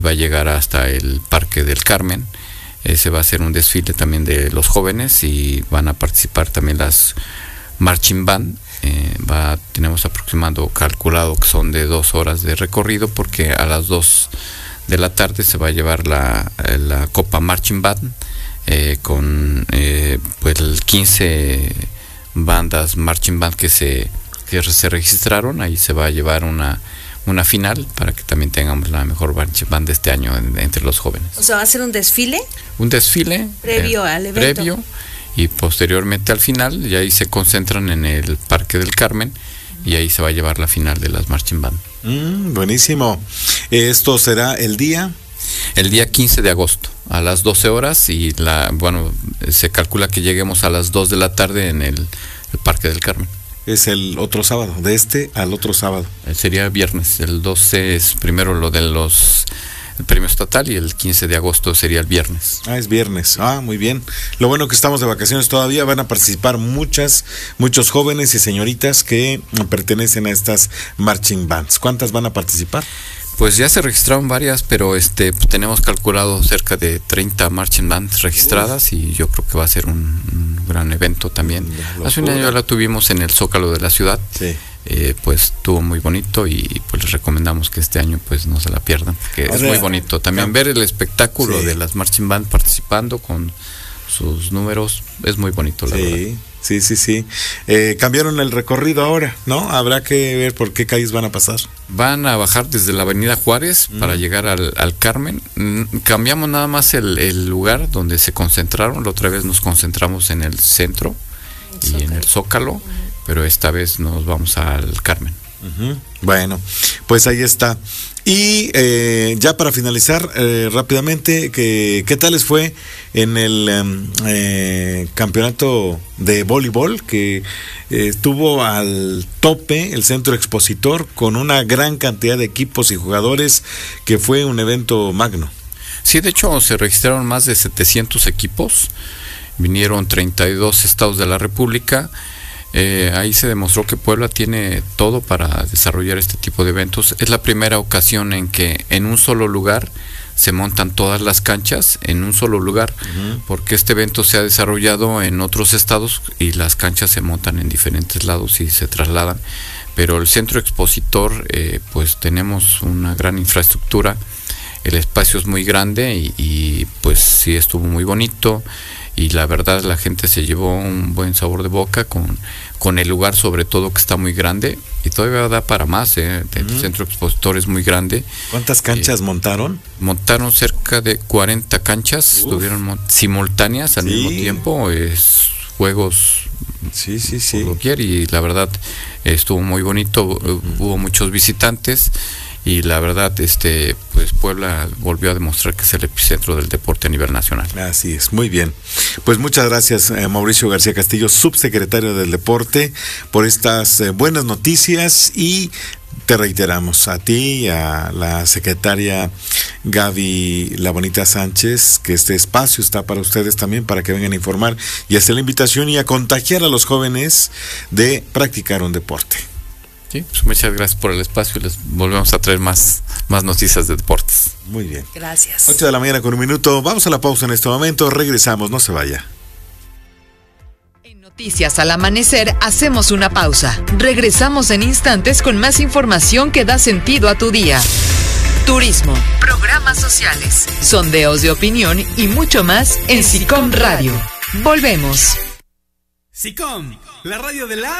va a llegar hasta el Parque del Carmen. Se va a hacer un desfile también de los jóvenes y van a participar también las marching band. Tenemos aproximado calculado que son de 2 horas de recorrido, porque a las 2 de la tarde se va a llevar la Copa Marching Band con pues 15 bandas Marching Band que se registraron. Ahí se va a llevar una final para que también tengamos la mejor Marching Band de este año entre los jóvenes. O sea, ¿va a ser un desfile? Un desfile previo al evento. Previo, y posteriormente al final, y ahí se concentran en el Parque del Carmen, y ahí se va a llevar la final de las Marching Band. Buenísimo. ¿Esto será el día? El día 15 de agosto, a las 12 horas, y se calcula que lleguemos a las 2 de la tarde en el Parque del Carmen. Es el otro sábado, de este al otro sábado. Sería viernes, el 12 es primero lo de el premio estatal, y el 15 de agosto sería el viernes. Es viernes. Muy bien. Lo bueno que estamos de vacaciones todavía. Van a participar muchos jóvenes y señoritas que pertenecen a estas marching bands. ¿Cuántas van a participar? Pues ya se registraron varias, pero tenemos calculado cerca de 30 marching bands registradas. Y yo creo que va a ser un gran evento también. Hace un año ya la tuvimos en el Zócalo de la ciudad. Sí. Pues estuvo muy bonito, y pues les recomendamos que este año pues no se la pierdan, porque es muy bonito también ver el espectáculo de las marching band participando con sus números. Es muy bonito, la verdad. Sí. Cambiaron el recorrido ahora, ¿no? Habrá que ver por qué calles van a pasar. Van a bajar desde la Avenida Juárez para llegar al Carmen. Cambiamos nada más el lugar donde se concentraron. La otra vez nos concentramos en el centro y en el Zócalo, pero esta vez nos vamos al Carmen. Bueno, pues ahí está. Y ya para finalizar rápidamente, ¿qué tal les fue en el campeonato de voleibol que tuvo al tope el Centro Expositor con una gran cantidad de equipos y jugadores, que fue un evento magno? Sí, de hecho se registraron más de 700 equipos, vinieron 32 estados de la República. Ahí se demostró que Puebla tiene todo para desarrollar este tipo de eventos. Es la primera ocasión en que en un solo lugar se montan todas las canchas en un solo lugar, porque este evento se ha desarrollado en otros estados y las canchas se montan en diferentes lados y se trasladan, pero el Centro Expositor pues tenemos una gran infraestructura, el espacio es muy grande y pues sí estuvo muy bonito. Y la verdad la gente se llevó un buen sabor de boca con el lugar, sobre todo que está muy grande, y todavía da para más. El Centro Expositor es muy grande. ¿Cuántas canchas montaron? Montaron cerca de 40 canchas, estuvieron simultáneas al mismo tiempo, juegos por doquier, y la verdad estuvo muy bonito. Hubo muchos visitantes. Y la verdad, pues Puebla volvió a demostrar que es el epicentro del deporte a nivel nacional. Así es, muy bien. Pues muchas gracias, Mauricio García Castillo, subsecretario del Deporte, por estas buenas noticias, y te reiteramos a ti y a la secretaria Gaby La Bonita Sánchez que este espacio está para ustedes también, para que vengan a informar y hacer la invitación y a contagiar a los jóvenes de practicar un deporte. Sí, pues muchas gracias por el espacio, y les volvemos a traer más noticias de deportes. Muy bien. Gracias. 8 de la mañana con 1 minuto. Vamos a la pausa en este momento. Regresamos, no se vaya. En Noticias al Amanecer hacemos una pausa. Regresamos en instantes con más información que da sentido a tu día. Turismo, programas sociales, sondeos de opinión y mucho más en SICOM Radio. Volvemos. SICOM, la radio de la